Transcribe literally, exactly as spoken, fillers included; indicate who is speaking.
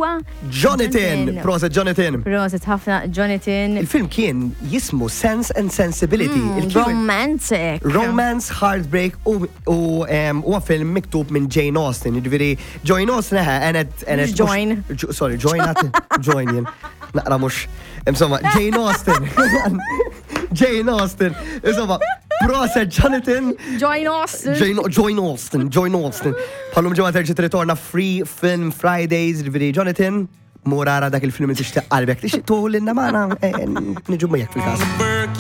Speaker 1: huwa
Speaker 2: Jonathan, proset Jonathan.
Speaker 1: Proset ħafna Jonathan.
Speaker 2: Il-film kien jismu Sense and Sensibility.
Speaker 1: Romantic.
Speaker 2: Romance, heartbreak u huwa film miktub minn Jane Austen. Jiġifieri Jane Austen eħe enet enet
Speaker 1: Join.
Speaker 2: Sorry, Join Join jien. Naqra mhux. Insomma, Jane Austen. Jane Austen. Insomma, proset Jonathan.
Speaker 1: Join Austen.
Speaker 2: Jane, Join Austen. Join Austen. Bħallum ġewwa terġa' ritorna Free Film Fridays, jiġifieri Jonathan, murara dak il-film li tixtieq qalbek. Tixtieq tuħu lilna magħna niġu miegħek fil-każ.